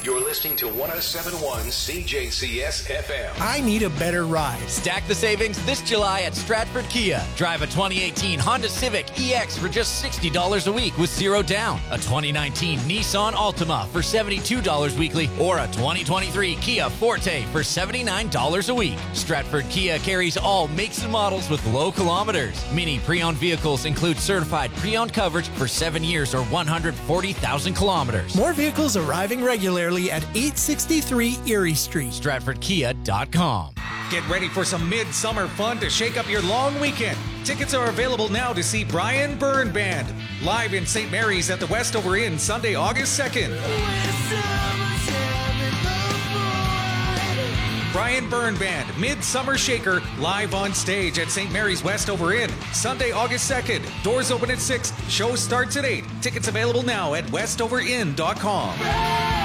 You're listening to 107.1 CJCS FM. I need a better ride. Stack the savings this July at Stratford Kia. Drive a 2018 Honda Civic EX for just $60 a week with zero down. A 2019 Nissan Altima for $72 weekly, or a 2023 Kia Forte for $79 a week. Stratford Kia carries all makes and models with low kilometers. Many pre-owned vehicles include certified pre-owned coverage for 7 years or 140,000 kilometers. More vehicles arriving regularly at 863 Erie Street. StratfordKia.com. Get ready for some midsummer fun to shake up your long weekend. Tickets are available now to see Brian Byrne Band live in St. Mary's at the Westover Inn Sunday, August 2nd. Brian Byrne Band, Midsummer Shaker, live on stage at St. Mary's Westover Inn, Sunday, August 2nd. Doors open at 6. Show starts at 8. Tickets available now at westoverinn.com.